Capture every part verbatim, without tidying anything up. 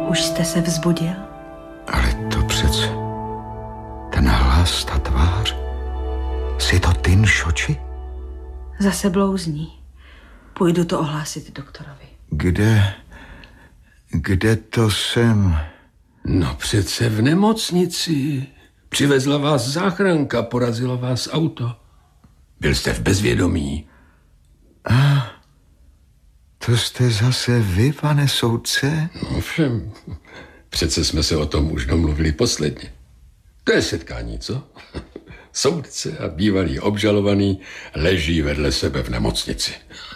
Už jste se vzbudil? Ale to přece... Ten hlas, ta tvář... Jsi to ty, Nšoči? Zase blouzní. Půjdu to ohlásit doktorovi. Kde... Kde to jsem? No přece v nemocnici. Přivezla vás záchranka, porazilo vás auto. Byl jste v bezvědomí. A to jste zase vy, pane soudce? No všem. Přece jsme se o tom už domluvili posledně. To je setkání, co? Soudce a bývalý obžalovaný leží vedle sebe v nemocnici.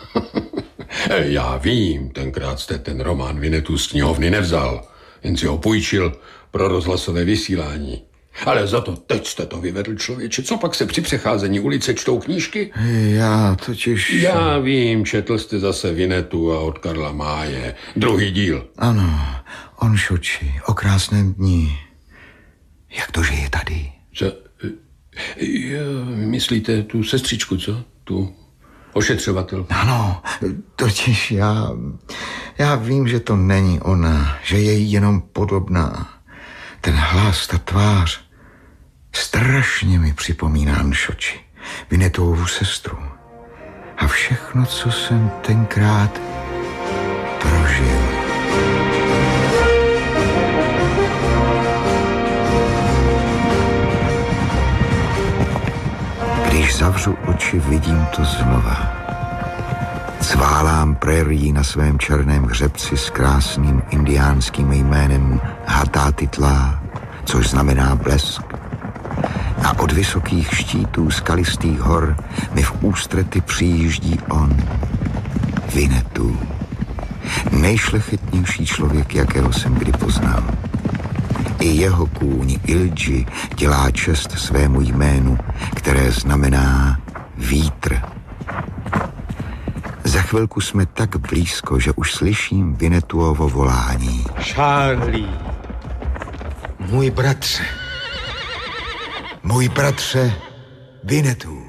Já vím, tenkrát jste ten román Vinetu z knihovny nevzal, jen si ho půjčil pro rozhlasové vysílání. Ale za to teď jste to vyvedl, člověče. Co pak se při přecházení ulice čtou knížky? Já totiž... Já vím, četl jste zase Vinetu a od Karla Máje. Druhý díl. Ano, o Nšoči, o krásném dni. Jak to žije tady? Co? Jo, myslíte tu sestřičku, co? Tu ošetřovatel. Ano, totiž já... Já vím, že to není ona, že je jí jenom podobná. Ten hlas, ta tvář, strašně mi připomíná Nšoči, Vinetovu sestru. A všechno, co jsem tenkrát prožil. Když zavřu oči, vidím to znova. Cválám prérii na svém černém hřebci s krásným indiánským jménem Hatatitla, což znamená blesk. A od vysokých štítů skalistých hor mi v ústrety přijíždí on, Vinetu. Nejšlechetnější člověk, jakého jsem kdy poznal. I jeho kůň Ilji dělá čest svému jménu, které znamená vítr. Za chvilku jsme tak blízko, že už slyším Vinetuovo volání. Charlie. Můj bratře. Můj bratře Vinetu.